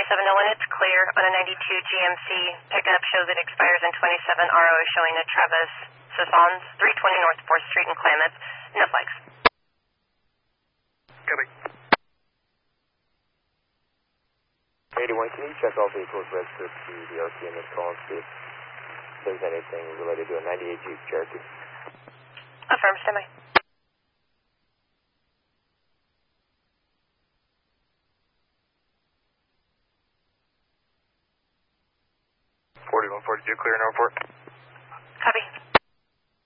701, it's clear on a 92 GMC pickup. Shows it expires in 27. RO is showing a Travis Sassons, 320 North 4th Street in Klamath. No flags. Copy. 81, can you check all vehicles registered to the RTM and call and see if there's anything related to a 98 Jeep Cherokee? Affirm, standby. 4142, clear in airport. Copy.